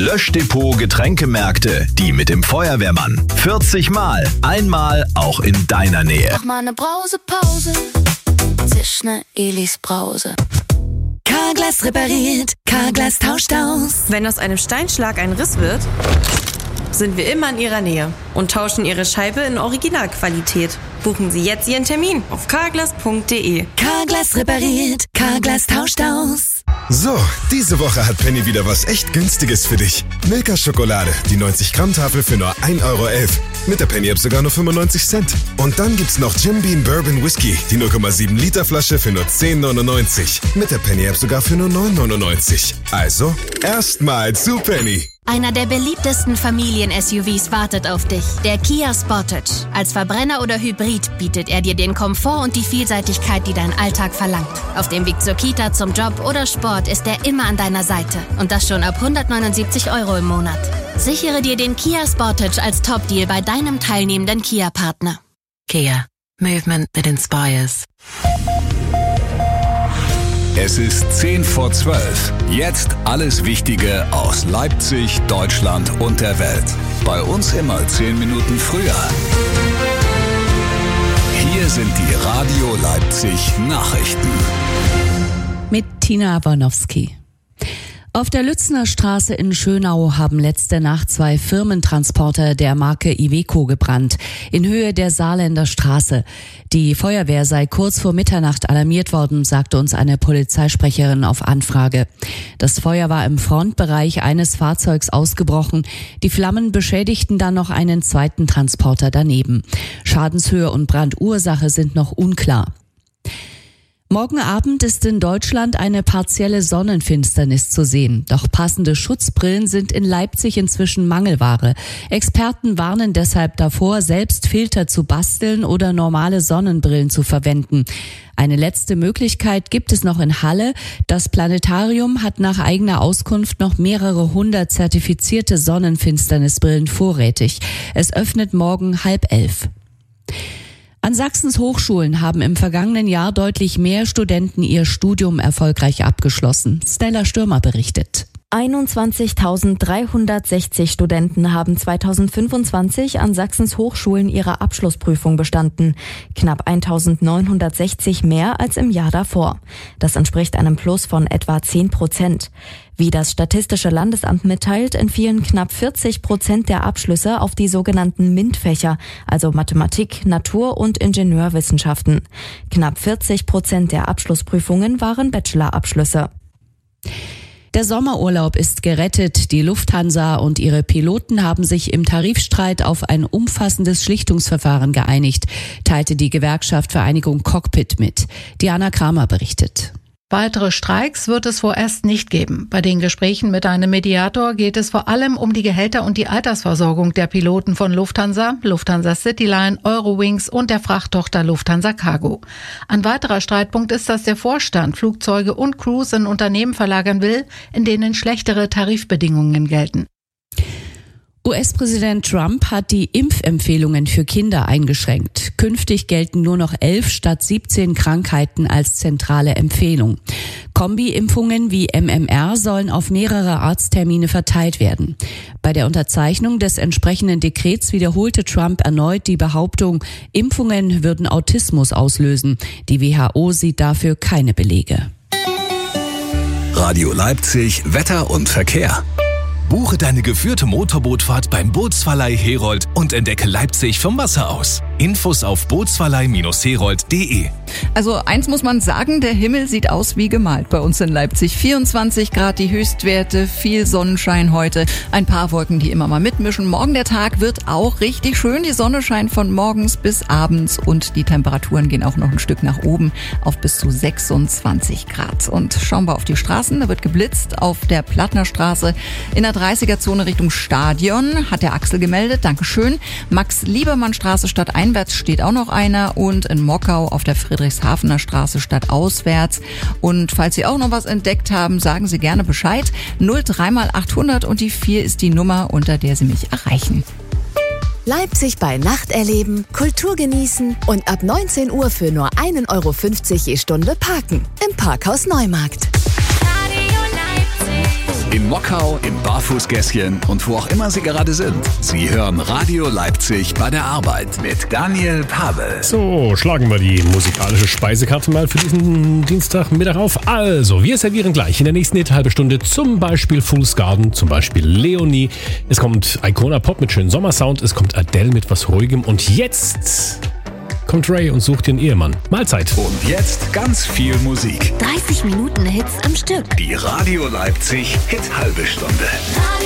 Löschdepot Getränkemärkte, die mit dem Feuerwehrmann. 40 Mal, einmal auch in deiner Nähe. Mach mal eine Brausepause, zisch ne Elis Brause. Carglass repariert, Carglass tauscht aus. Wenn aus einem Steinschlag ein Riss wird, sind wir immer in Ihrer Nähe und tauschen Ihre Scheibe in Originalqualität. Buchen Sie jetzt Ihren Termin auf carglass.de. Carglass repariert, Carglass tauscht aus. So, diese Woche hat Penny wieder was echt Günstiges für dich. Milka Schokolade, die 90-Gramm-Tafel für nur 1,11 Euro. Mit der Penny-App sogar nur 95 Cent. Und dann gibt's noch Jim Beam Bourbon Whisky, die 0,7 Liter Flasche für nur 10,99. Mit der Penny-App sogar für nur 9,99. Also, erstmal zu Penny. Einer der beliebtesten Familien-SUVs wartet auf dich. Der Kia Sportage. Als Verbrenner oder Hybrid bietet er dir den Komfort und die Vielseitigkeit, die dein Alltag verlangt. Auf dem Weg zur Kita, zum Job oder Sport ist er immer an deiner Seite. Und das schon ab 179 Euro im Monat. Sichere dir den Kia Sportage als Top-Deal bei deinem teilnehmenden Kia-Partner. Kia. Movement that inspires. Es ist 10 vor 12. Jetzt alles Wichtige aus Leipzig, Deutschland und der Welt. Bei uns immer 10 Minuten früher. Hier sind die Radio Leipzig Nachrichten. Mit Tina Aronowski. Auf der Lützner Straße in Schönau haben letzte Nacht 2 Firmentransporter der Marke Iveco gebrannt, in Höhe der Saarländer Straße. Die Feuerwehr sei kurz vor Mitternacht alarmiert worden, sagte uns eine Polizeisprecherin auf Anfrage. Das Feuer war im Frontbereich eines Fahrzeugs ausgebrochen. Die Flammen beschädigten dann noch einen zweiten Transporter daneben. Schadenshöhe und Brandursache sind noch unklar. Morgen Abend ist in Deutschland eine partielle Sonnenfinsternis zu sehen. Doch passende Schutzbrillen sind in Leipzig inzwischen Mangelware. Experten warnen deshalb davor, selbst Filter zu basteln oder normale Sonnenbrillen zu verwenden. Eine letzte Möglichkeit gibt es noch in Halle. Das Planetarium hat nach eigener Auskunft noch mehrere 100 zertifizierte Sonnenfinsternisbrillen vorrätig. Es öffnet morgen 10:30. An Sachsens Hochschulen haben im vergangenen Jahr deutlich mehr Studenten ihr Studium erfolgreich abgeschlossen. Stella Stürmer berichtet. 21.360 Studenten haben 2025 an Sachsens Hochschulen ihre Abschlussprüfung bestanden. Knapp 1.960 mehr als im Jahr davor. Das entspricht einem Plus von etwa 10%. Wie das Statistische Landesamt mitteilt, entfielen knapp 40% der Abschlüsse auf die sogenannten MINT-Fächer, also Mathematik, Natur- und Ingenieurwissenschaften. Knapp 40% der Abschlussprüfungen waren Bachelorabschlüsse. Der Sommerurlaub ist gerettet. Die Lufthansa und ihre Piloten haben sich im Tarifstreit auf ein umfassendes Schlichtungsverfahren geeinigt, teilte die Gewerkschaft Vereinigung Cockpit mit. Diana Kramer berichtet. Weitere Streiks wird es vorerst nicht geben. Bei den Gesprächen mit einem Mediator geht es vor allem um die Gehälter und die Altersversorgung der Piloten von Lufthansa, Lufthansa Cityline, Eurowings und der Frachttochter Lufthansa Cargo. Ein weiterer Streitpunkt ist, dass der Vorstand Flugzeuge und Crews in Unternehmen verlagern will, in denen schlechtere Tarifbedingungen gelten. US-Präsident Trump hat die Impfempfehlungen für Kinder eingeschränkt. Künftig gelten nur noch 11 statt 17 Krankheiten als zentrale Empfehlung. Kombi-Impfungen wie MMR sollen auf mehrere Arzttermine verteilt werden. Bei der Unterzeichnung des entsprechenden Dekrets wiederholte Trump erneut die Behauptung, Impfungen würden Autismus auslösen. Die WHO sieht dafür keine Belege. Radio Leipzig, Wetter und Verkehr. Buche deine geführte Motorbootfahrt beim Bootsverleih Herold und entdecke Leipzig vom Wasser aus. Infos auf bootsverleih-herold.de. Also eins muss man sagen, der Himmel sieht aus wie gemalt bei uns in Leipzig. 24 Grad die Höchstwerte, viel Sonnenschein heute, ein paar Wolken, die immer mal mitmischen. Morgen der Tag wird auch richtig schön. Die Sonne scheint von morgens bis abends und die Temperaturen gehen auch noch ein Stück nach oben auf bis zu 26 Grad. Und schauen wir auf die Straßen, da wird geblitzt auf der Plattnerstraße in der 30er-Zone Richtung Stadion, hat der Axel gemeldet, Dankeschön. Max-Liebermann-Straße stadteinwärts steht auch noch einer und in Mockau auf der Friedrichshafener Straße stadtauswärts. Und falls Sie auch noch was entdeckt haben, sagen Sie gerne Bescheid. 03 mal 800 und die 4 ist die Nummer, unter der Sie mich erreichen. Leipzig bei Nacht erleben, Kultur genießen und ab 19 Uhr für nur 1,50 Euro je Stunde parken. Im Parkhaus Neumarkt. Radio Leipzig. In Mockau, im Barfußgässchen und wo auch immer Sie gerade sind. Sie hören Radio Leipzig bei der Arbeit mit Daniel Pavel. So, schlagen wir die musikalische Speisekarte mal für diesen Dienstagmittag auf. Also, wir servieren gleich in der nächsten halben Stunde zum Beispiel Fool's Garden, zum Beispiel Leonie. Es kommt Icona Pop mit schönem Sommersound, es kommt Adele mit was Ruhigem und jetzt kommt Ray und sucht den Ehemann. Mahlzeit. Und jetzt ganz viel Musik. 30 Minuten Hits am Stück. Die Radio Leipzig Hit halbe Stunde.